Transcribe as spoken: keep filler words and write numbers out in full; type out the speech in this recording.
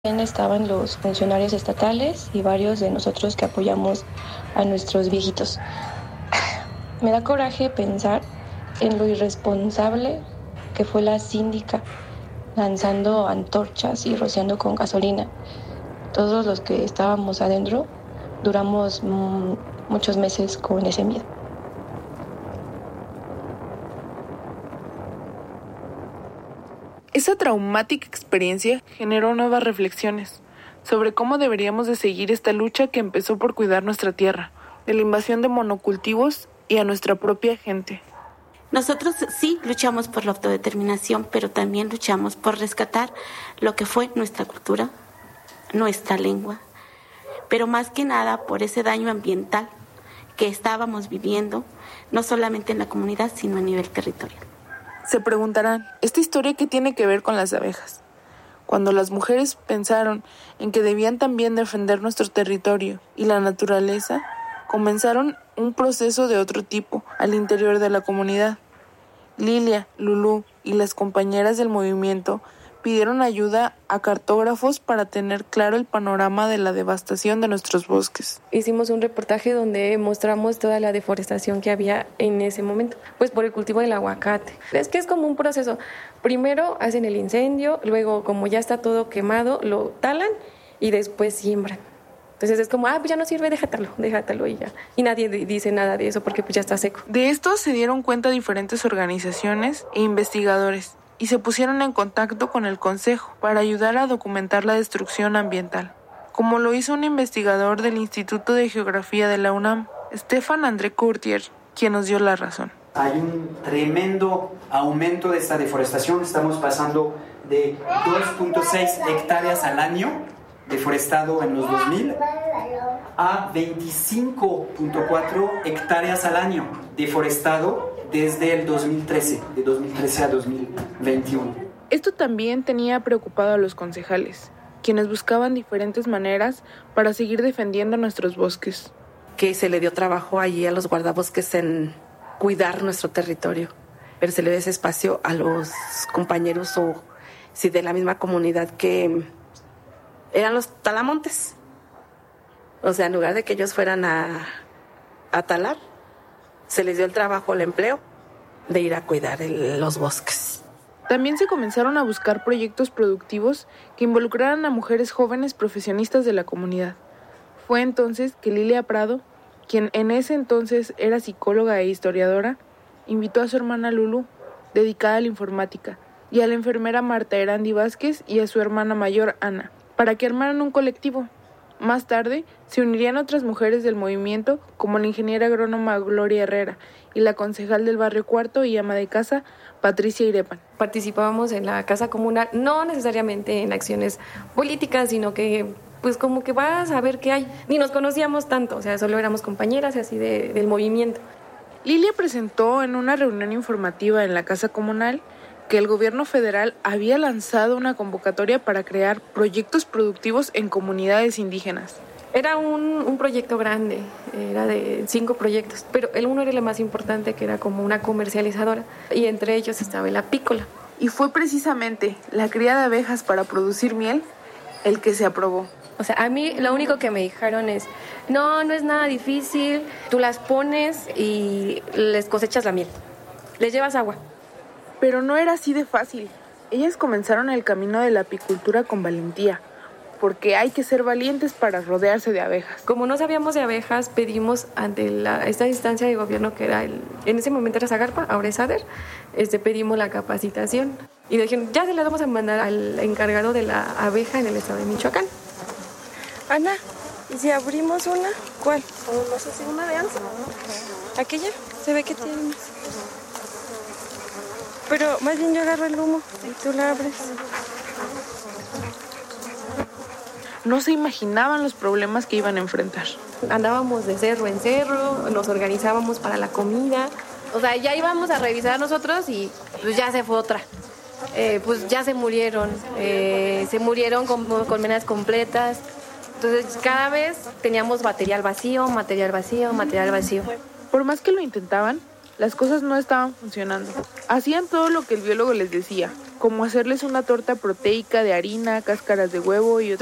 También estaban los funcionarios estatales y varios de nosotros que apoyamos a nuestros viejitos. Me da coraje pensar en lo irresponsable que fue la síndica, lanzando antorchas y rociando con gasolina. Todos los que estábamos adentro duramos mm, muchos meses con ese miedo. Esa traumática experiencia generó nuevas reflexiones sobre cómo deberíamos de seguir esta lucha que empezó por cuidar nuestra tierra, de la invasión de monocultivos y a nuestra propia gente. Nosotros sí luchamos por la autodeterminación, pero también luchamos por rescatar lo que fue nuestra cultura, nuestra lengua, pero más que nada por ese daño ambiental que estábamos viviendo, no solamente en la comunidad, sino a nivel territorial. Se preguntarán, ¿esta historia qué tiene que ver con las abejas? Cuando las mujeres pensaron en que debían también defender nuestro territorio y la naturaleza, comenzaron un proceso de otro tipo al interior de la comunidad. Lilia, Lulú y las compañeras del movimiento pidieron ayuda a cartógrafos para tener claro el panorama de la devastación de nuestros bosques. Hicimos un reportaje donde mostramos toda la deforestación que había en ese momento, pues por el cultivo del aguacate. Es que es como un proceso. Primero hacen el incendio, luego como ya está todo quemado, lo talan y después siembran. Entonces es como, ah, pues ya no sirve, déjatelo, déjatelo y ya. Y nadie dice nada de eso porque pues ya está seco. De esto se dieron cuenta diferentes organizaciones e investigadores y se pusieron en contacto con el Consejo para ayudar a documentar la destrucción ambiental, como lo hizo un investigador del Instituto de Geografía de la UNAM, Stefan André Courtier, quien nos dio la razón. Hay un tremendo aumento de esta deforestación, estamos pasando de dos punto seis hectáreas al año deforestado en los dos mil a veinticinco punto cuatro hectáreas al año deforestado desde el dos mil trece, de dos mil trece a dos mil veintiuno. Esto también tenía preocupado a los concejales, quienes buscaban diferentes maneras para seguir defendiendo nuestros bosques. Que se le dio trabajo allí a los guardabosques en cuidar nuestro territorio, pero se le dio ese espacio a los compañeros o si de la misma comunidad que eran los talamontes. O sea, en lugar de que ellos fueran a, a talar, se les dio el trabajo, el empleo de ir a cuidar el, los bosques. También se comenzaron a buscar proyectos productivos que involucraran a mujeres jóvenes profesionistas de la comunidad. Fue entonces que Lilia Prado, quien en ese entonces era psicóloga e historiadora, invitó a su hermana Lulú, dedicada a la informática, y a la enfermera Marta Erandi Vázquez y a su hermana mayor Ana, para que armaran un colectivo. Más tarde, se unirían otras mujeres del movimiento, como la ingeniera agrónoma Gloria Herrera y la concejal del barrio Cuarto y ama de casa, Patricia Irepan. Participábamos en la casa comunal, no necesariamente en acciones políticas, sino que pues como que vas a ver qué hay. Ni nos conocíamos tanto, o sea, solo éramos compañeras así de, del movimiento. Lilia presentó en una reunión informativa en la casa comunal que el gobierno federal había lanzado una convocatoria para crear proyectos productivos en comunidades indígenas. Era un, un proyecto grande, era de cinco proyectos, pero el uno era el más importante, que era como una comercializadora, y entre ellos estaba el apícola. Y fue precisamente la cría de abejas para producir miel el que se aprobó. O sea, a mí lo único que me dijeron es, no, no es nada difícil, tú las pones y les cosechas la miel, les llevas agua. Pero no era así de fácil. Ellas comenzaron el camino de la apicultura con valentía, porque hay que ser valientes para rodearse de abejas. Como no sabíamos de abejas, pedimos ante la, esta instancia de gobierno que era, el, en ese momento era Zagarpa, ahora es ADER, este, pedimos la capacitación. Y dijeron, ya se la vamos a mandar al encargado de la abeja en el estado de Michoacán. Ana, ¿y si abrimos una? ¿Cuál? No sé si una de antes. ¿Aquella? Se ve que tiene más. Pero más bien yo agarro el humo y tú la abres. No se imaginaban los problemas que iban a enfrentar. Andábamos de cerro en cerro, nos organizábamos para la comida. O sea, ya íbamos a revisar nosotros y pues ya se fue otra. Eh, pues ya se murieron, eh, se murieron con colmenas completas. Entonces cada vez teníamos material vacío, material vacío, material vacío. Por más que lo intentaban, las cosas no estaban funcionando. Hacían todo lo que el biólogo les decía, como hacerles una torta proteica de harina, cáscaras de huevo y